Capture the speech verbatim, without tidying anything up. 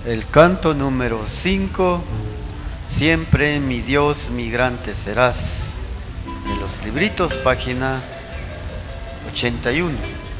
El canto número cinco, Siempre mi Dios migrante serás, de los libritos, página ochenta y uno.